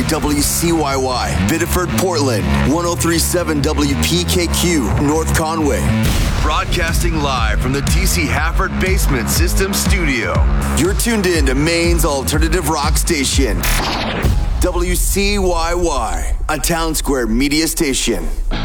WCYY, Biddeford, Portland, 103.7 WPKQ, North Conway. Broadcasting live from the TC Hafford Basement System Studio. You're tuned in to Maine's alternative rock station, WCYY, a Town Square media station.